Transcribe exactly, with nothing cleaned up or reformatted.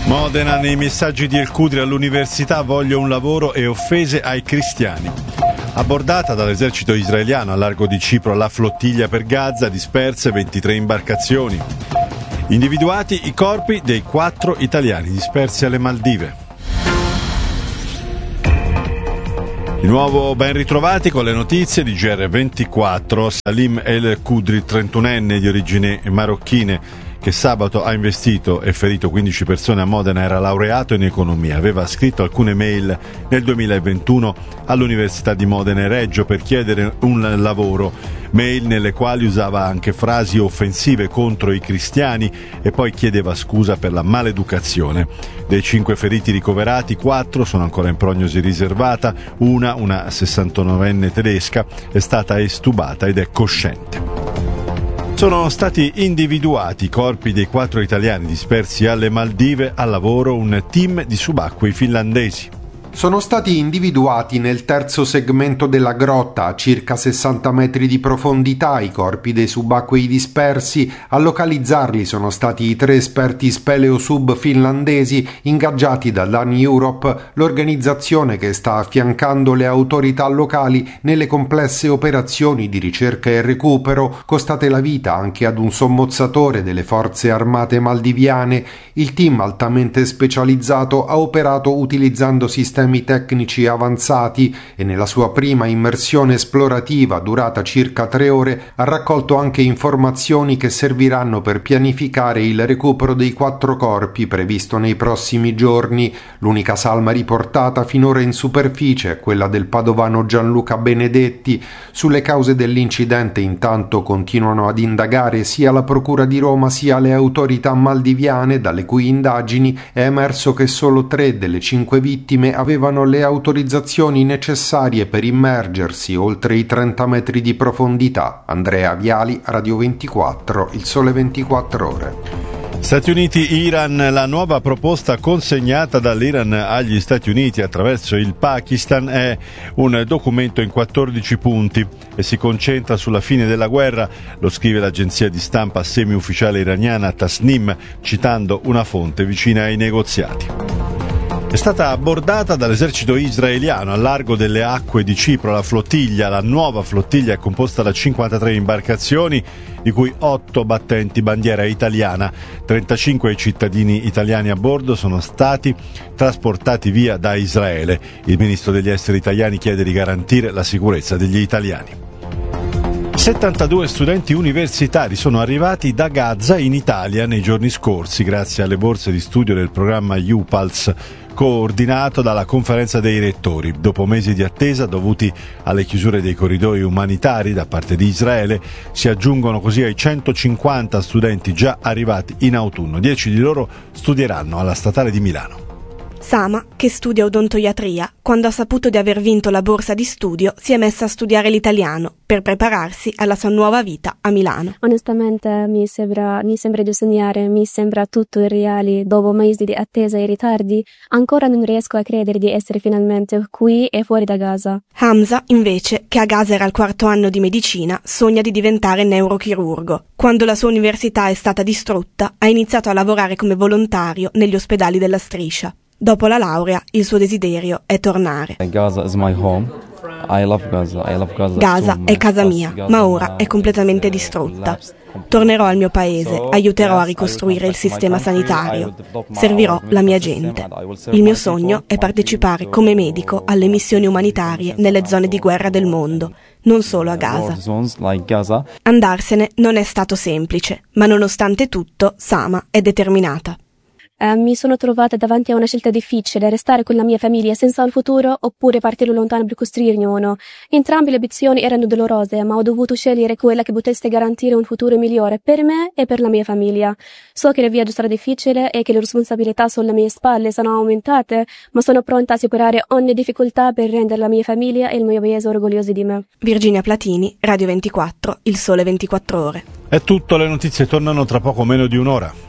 Modena, nei messaggi di El Kudri all'università, voglio un lavoro e offese ai cristiani. Abbordata dall'esercito israeliano a largo di Cipro la flottiglia per Gaza, disperse ventitré imbarcazioni. Individuati i corpi dei quattro italiani dispersi alle Maldive. Di nuovo ben ritrovati con le notizie di G R ventiquattro. Salim El Kudri, trentunenne di origini marocchine, che sabato ha investito e ferito quindici persone a Modena, era laureato in economia. Aveva scritto alcune mail nel duemilaventuno all'Università di Modena e Reggio per chiedere un lavoro, mail nelle quali usava anche frasi offensive contro i cristiani e poi chiedeva scusa per la maleducazione. Dei cinque feriti ricoverati, quattro sono ancora in prognosi riservata, una, una sessantanovenne tedesca, è stata estubata ed è cosciente. Sono stati individuati i corpi dei quattro italiani dispersi alle Maldive, al lavoro un team di subacquei finlandesi. Sono stati individuati nel terzo segmento della grotta, a circa sessanta metri di profondità, i corpi dei subacquei dispersi. A localizzarli sono stati i tre esperti speleosub finlandesi ingaggiati da Dan Europe, l'organizzazione che sta affiancando le autorità locali nelle complesse operazioni di ricerca e recupero costate la vita anche ad un sommozzatore delle forze armate maldiviane. Il team altamente specializzato ha operato utilizzando sistemi tecnici avanzati e nella sua prima immersione esplorativa, durata circa tre ore, ha raccolto anche informazioni che serviranno per pianificare il recupero dei quattro corpi previsto nei prossimi giorni. L'unica salma riportata finora in superficie è quella del padovano Gianluca Benedetti. Sulle cause dell'incidente intanto continuano ad indagare sia la Procura di Roma sia le autorità maldiviane, dalle cui indagini è emerso che solo tre delle cinque vittime avevano avevano le autorizzazioni necessarie per immergersi oltre i trenta metri di profondità. Andrea Viali, Radio ventiquattro, Il Sole ventiquattro Ore. Stati Uniti-Iran, la nuova proposta consegnata dall'Iran agli Stati Uniti attraverso il Pakistan è un documento in quattordici punti e si concentra sulla fine della guerra, lo scrive l'agenzia di stampa semi-ufficiale iraniana Tasnim, citando una fonte vicina ai negoziati. È stata abbordata dall'esercito israeliano a largo delle acque di Cipro la flottiglia. La nuova flottiglia è composta da cinquantatré imbarcazioni, di cui otto battenti bandiera italiana. trentacinque cittadini italiani a bordo sono stati trasportati via da Israele. Il ministro degli esteri italiani chiede di garantire la sicurezza degli italiani. settantadue studenti universitari sono arrivati da Gaza in Italia nei giorni scorsi grazie alle borse di studio del programma U PALS, coordinato dalla Conferenza dei Rettori. Dopo mesi di attesa dovuti alle chiusure dei corridoi umanitari da parte di Israele, si aggiungono così ai centocinquanta studenti già arrivati in autunno. Dieci di loro studieranno alla Statale di Milano. Sama, che studia odontoiatria, quando ha saputo di aver vinto la borsa di studio, si è messa a studiare l'italiano per prepararsi alla sua nuova vita a Milano. Onestamente mi sembra, mi sembra di sognare, mi sembra tutto irreale. Dopo mesi di attesa e ritardi, ancora non riesco a credere di essere finalmente qui e fuori da Gaza. Hamza, invece, che a Gaza era al quarto anno di medicina, sogna di diventare neurochirurgo. Quando la sua università è stata distrutta, ha iniziato a lavorare come volontario negli ospedali della Striscia. Dopo la laurea, il suo desiderio è tornare. Gaza is my home. I love Gaza. I love Gaza. Gaza è casa mia, ma ora è completamente distrutta. Tornerò al mio paese, aiuterò a ricostruire il sistema sanitario, servirò la mia gente. Il mio sogno è partecipare come medico alle missioni umanitarie nelle zone di guerra del mondo, non solo a Gaza. Andarsene non è stato semplice, ma nonostante tutto, Sama è determinata. Eh, mi sono trovata davanti a una scelta difficile, restare con la mia famiglia senza un futuro oppure partire lontano per costruirne uno. Entrambe le opzioni erano dolorose, ma ho dovuto scegliere quella che potesse garantire un futuro migliore per me e per la mia famiglia. So che il viaggio sarà difficile e che le responsabilità sulle mie spalle saranno aumentate, ma sono pronta a superare ogni difficoltà per rendere la mia famiglia e il mio paese orgogliosi di me. Virginia Platini, Radio ventiquattro, Il Sole ventiquattro Ore. È tutto, le notizie tornano tra poco meno di un'ora.